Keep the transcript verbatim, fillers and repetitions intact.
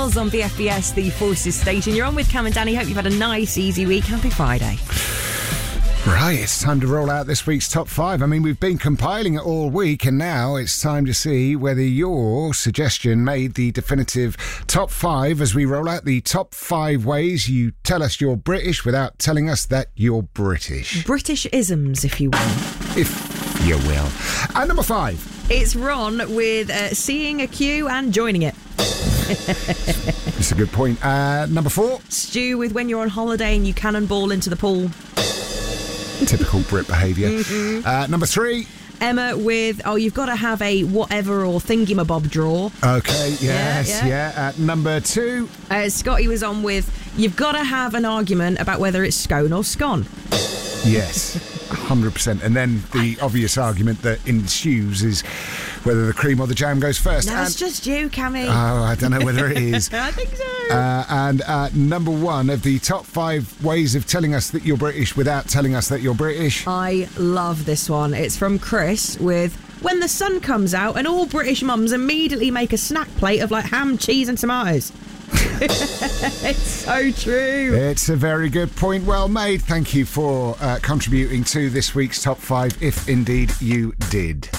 Girls on B F B S, the Forces station. You're on with Cam and Danny. Hope you've had a nice, easy week. Happy Friday. Right, it's time to roll out this week's top five. I mean, we've been compiling it all week, and now it's time to see whether your suggestion made the definitive top five as we roll out the top five ways you tell us you're British without telling us that you're British. British-isms, if you will. If you will. And number five. It's Ron with uh, seeing a queue and joining it. That's a good point. Uh, number four. Stu with when you're on holiday and you cannonball into the pool. Typical Brit behaviour. Mm-hmm. Uh, number three. Emma with, oh, you've got to have a whatever or thingamabob drawer. Okay, yes, yeah. yeah. yeah. Uh, number two. Uh, Scotty was on with, you've got to have an argument about whether it's scone or scone. Yes, one hundred percent. And then the obvious argument that ensues is whether the cream or the jam goes first. No, and, it's just you, Cammy. Oh, I don't know whether it is. I think so. Uh, and uh, number one of the top five ways of telling us that you're British without telling us that you're British. I love this one. It's from Chris with, when the sun comes out and all British mums immediately make a snack plate of like ham, cheese and tomatoes. It's so true. It's a very good point. Well made. Thank you for uh, contributing to this week's top five, if indeed you did.